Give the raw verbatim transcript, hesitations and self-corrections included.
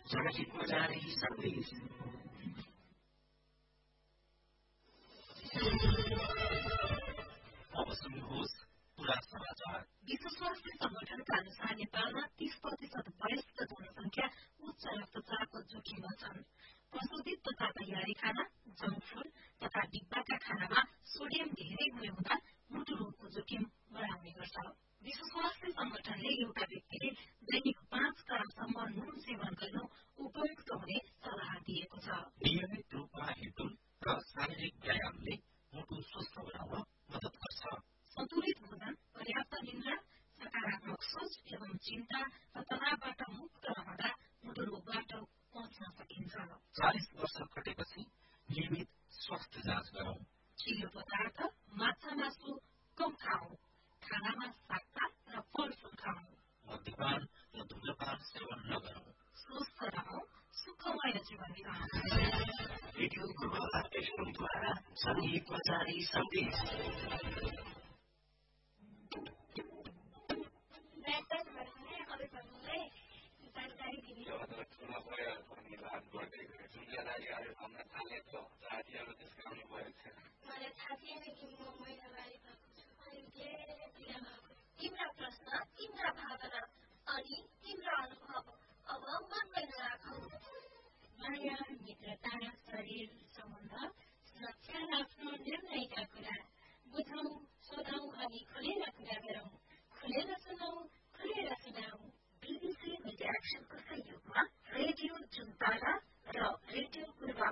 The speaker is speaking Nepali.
जनहितमा जारी सन्देश। अब सुन्नुहोस् पूरा समाचार। विश्व स्वास्थ्य संगठनका अनुसार नेपालमा तीस प्रतिशत वयस्क जनसंख्या उच्च रक्तचापको जोखिममा छन्। प्रशोधित तथा तयारी खाना, जंक फूड तथा डिब्बाका खानामा सोडियम धेरै हुने हुँदा मुटु रोगको जोखिम बढाउने गर्छ। विश्व स्वास्थ्य संगठनले एउटा व्यक्तिले दैनिक पाँच ग्रामसम्म नुन सेवन गर्नु उपयुक्त हुने सल्लाह दिएको छ। नियमित रूपमा हिँड्डुल र शारीरिक व्यायामले मुटु स्वस्थ बनाउन मद्दत गर्छ। सन्तुलित भोजन, पर्याप्त निन्द्रा, सकारात्मक सोच एवं चिन्ता र तनावबाट मुक्त रहँदा मुटु रोगबाट बच्न सकिन्छ। चालिस वर्ष कटेपछि नियमित स्वास्थ्य जाँच गरौं। चिलो पदार्थ, माछा मासु कम खाऊ। खानामा सागपात र फलफूल खाऊ। मद्यपान र धूम्रपान सेवन नगरौं। स्वस्थ रहौं, सुखमय जीवन बिताउँ। रेडियो गुरुवाला एफएमद्वारा जनहितमा जारी सन्देश। जानकारी दिने ठुलो भयो भन्ने बात गर्दै गए जुन बेलाले भन्न थाले त साथीहरू त्यसको आउनु भएको छैन। मलाई थाहा थिएन कि म महिनावारी भएको छु। अनि धेरै पीडा भएको। तिम्रा प्रश्न, तिम्रा भावना अनि तिम्रो अनुभव अब मनमै नराखौ। माया, मित्रता, शरीर सम्बन्ध, सुरक्षा र आफ्नो निर्णयका कुरा बुझौं, सोधौं अनि खुलेर कुरा गरौं। खुलेर सुनौ, खुलेर सुनाऊ। बीबीसी मिडिया एक्सनको सहयोगमा रेडियो जुनतारा र रेडियो पूर्वा